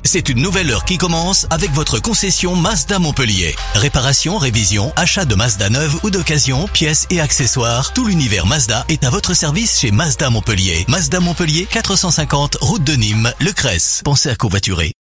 C'est une nouvelle heure qui commence avec votre concession Mazda Montpellier. Réparation, révision, achat de Mazda neuve ou d'occasion, pièces et accessoires, tout l'univers Mazda est à votre service chez Mazda Montpellier. Mazda Montpellier, 450 route de Nîmes, Le Cresse. Pensez à covoiturer.